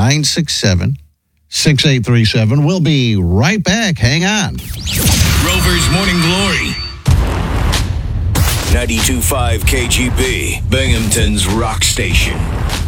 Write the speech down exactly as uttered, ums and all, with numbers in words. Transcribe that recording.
nine six seven, six eight three seven. We'll be right back. Hang on. Rover's Morning Glory. ninety-two point five K G B, Binghamton's rock station.